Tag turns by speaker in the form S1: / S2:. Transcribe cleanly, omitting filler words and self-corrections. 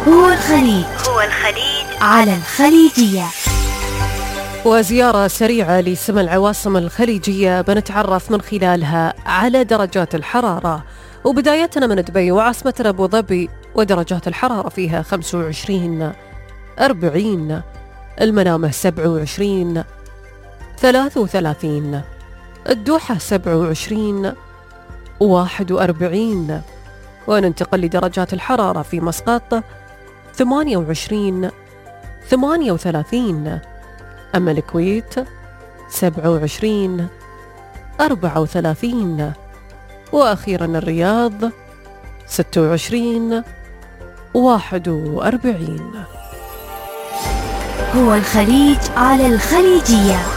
S1: هو الخليج على الخليجية.
S2: وزيارة سريعة لسمى العواصم الخليجية بنتعرف من خلالها على درجات الحرارة، وبدايتنا من دبي وعاصمتنا أبو ظبي، ودرجات الحرارة فيها 25 40، المنامة 27 33، الدوحة 27 41، وننتقل لدرجات الحرارة في مسقط 28 38، أما الكويت 27 34، وأخيرا الرياض 26 41.
S1: هو الخليج على الخليجية.